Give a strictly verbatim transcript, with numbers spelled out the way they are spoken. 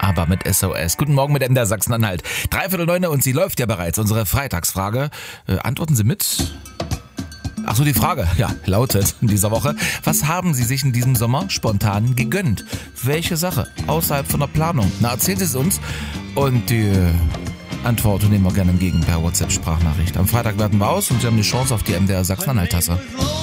aber mit S O S. Guten Morgen mit M D R Sachsen-Anhalt. Dreiviertel neun und sie läuft ja bereits. Unsere Freitagsfrage. Äh, antworten Sie mit? Ach so, die Frage, ja, lautet in dieser Woche: Was haben Sie sich in diesem Sommer spontan gegönnt? Welche Sache? Außerhalb von der Planung? Na, erzählen Sie es uns. Und die Antwort nehmen wir gerne entgegen per WhatsApp-Sprachnachricht. Am Freitag werten wir aus und Sie haben die Chance auf die M D R Sachsen-Anhalt-Tasse.